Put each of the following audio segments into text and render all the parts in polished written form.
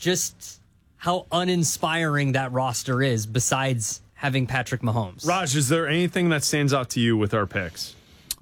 just how uninspiring that roster is besides having Patrick Mahomes. Raj, is there anything that stands out to you with our picks?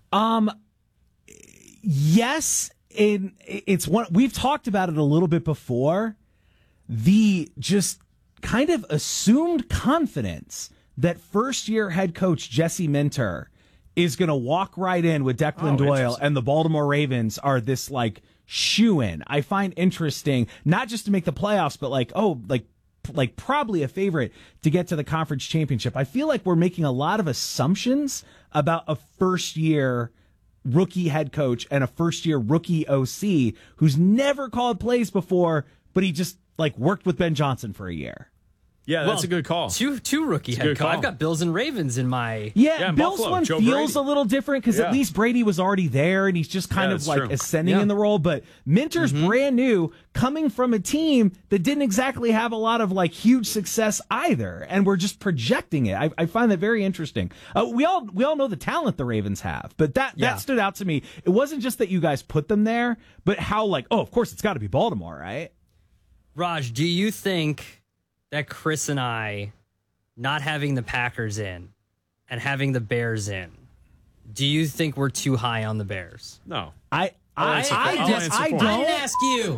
Yes, it's one we've talked about it a little bit before. The just kind of assumed confidence that first-year head coach Jesse Minter is going to walk right in with Declan Doyle, and the Baltimore Ravens are this like shoo-in. I find interesting, not just to make the playoffs, but like probably a favorite to get to the conference championship. I feel like we're making a lot of assumptions about a first-year rookie head coach and a first-year rookie OC who's never called plays before, but he just like worked with Ben Johnson for a year. Yeah, that's a good call. Two rookie head coach. I've got Bills and Ravens in my... Yeah, Bills Buffalo, one Joe feels Brady. A little different because at least Brady was already there and he's just kind of like ascending in the role. But Minter's brand new, coming from a team that didn't exactly have a lot of like huge success either, and we're just projecting it. I find that very interesting. We all know the talent the Ravens have, but that stood out to me. It wasn't just that you guys put them there, but how like, of course it's got to be Baltimore, right? Raj, do you think that Chris and I not having the Packers in and having the Bears in, do you think we're too high on the Bears? No. I didn't ask you.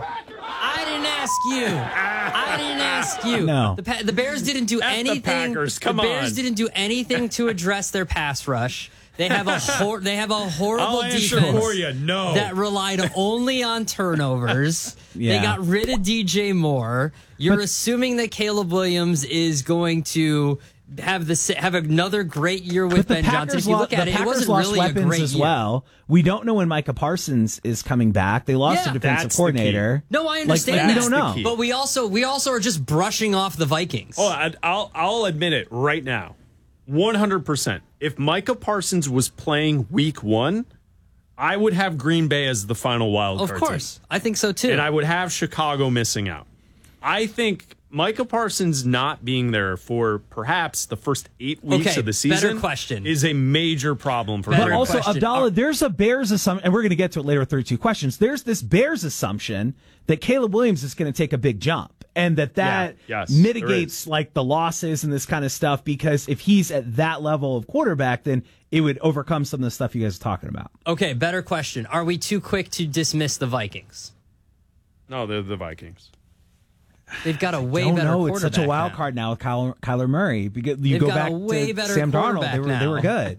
No. The Bears didn't do anything. The Packers, come on. The Bears on. didn't do anything to address their pass rush. They have a horrible defense for you. No. that relied only on turnovers. Yeah. They got rid of DJ Moore. You're assuming that Caleb Williams is going to have another great year with Ben Johnson. If you look at it, it wasn't really a great as year. well. We don't know when Micah Parsons is coming back. They lost a defensive coordinator. No, I understand. We don't know. But we also are just brushing off the Vikings. Oh, I'll admit it right now. 100%. If Micah Parsons was playing week 1, I would have Green Bay as the final wild card. Of course. Team. I think so too. And I would have Chicago missing out. I think Micah Parsons not being there for perhaps the first 8 weeks of the season is a major problem for But also, Abdallah, there's a Bears assumption, and we're going to get to it later with 32 questions. There's this Bears assumption that Caleb Williams is going to take a big jump. And that mitigates like the losses and this kind of stuff, because if he's at that level of quarterback, then it would overcome some of the stuff you guys are talking about. Okay, better question. Are we too quick to dismiss the Vikings? No, they're the Vikings. They've got a way better quarterback. It's such a wild card now with Kyler Murray. Because you They've go got back a way to better Sam Darnold. quarterback They were good.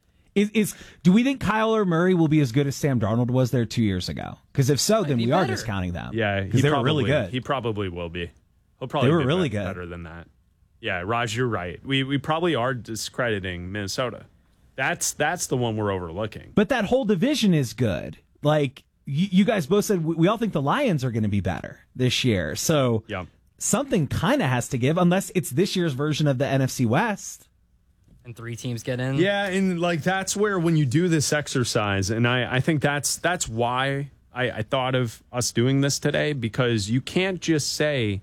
Do we think Kyler Murray will be as good as Sam Darnold was there 2 years ago? Because if so, then we are discounting them. Yeah, because they were really good. He probably will be. He'll probably they were be really good. Better than that. Yeah, Raj, you're right. We probably are discrediting Minnesota. That's the one we're overlooking. But that whole division is good. Like you guys both said, we all think the Lions are going to be better this year. So something kind of has to give, unless it's this year's version of the NFC West. And 3 teams get in. Yeah, and like that's where when you do this exercise, and I think that's why I thought of us doing this today, because you can't just say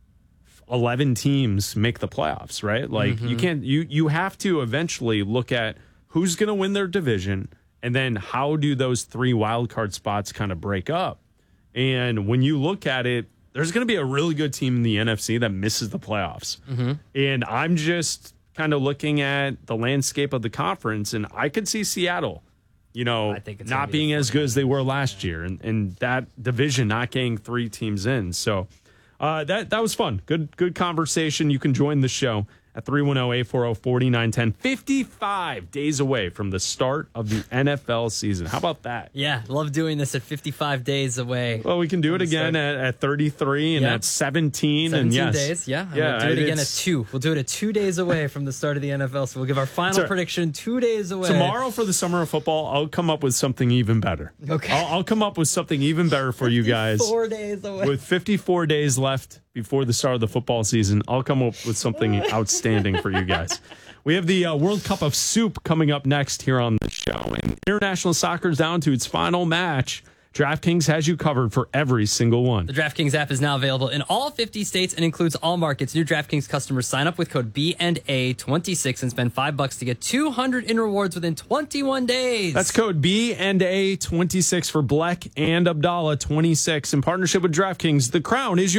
11 teams make the playoffs, right? Like you can't. You have to eventually look at who's going to win their division, and then how do those 3 wild card spots kind of break up. And when you look at it, there's going to be a really good team in the NFC that misses the playoffs. And I'm just kind of looking at the landscape of the conference, and I could see Seattle, not being as good as they were last year, and that division not getting 3 teams in. So that was fun. Good conversation. You can join the show at 310-840-4910. 55 days away from the start of the NFL season. How about that? Yeah, love doing this at 55 days away. Well, we can do it again at 33 and at 17. 17 days, yeah. We'll do it again at 2. We'll do it at 2 days away from the start of the NFL. So we'll give our final prediction 2 days away. Tomorrow for the summer of football, I'll come up with something even better. Okay. I'll come up with something even better for you guys. 4 days away. With 54 days left before the start of the football season, I'll come up with something outstanding for you guys. We have the World Cup of Soup coming up next here on the show. And international soccer is down to its final match. DraftKings has you covered for every single one. The DraftKings app is now available in all 50 states and includes all markets. New DraftKings customers sign up with code B&A26 and spend $5 to get $200 in rewards within 21 days. That's code B&A26 for Bleck and Abdallah 26 in partnership with DraftKings. The crown is yours.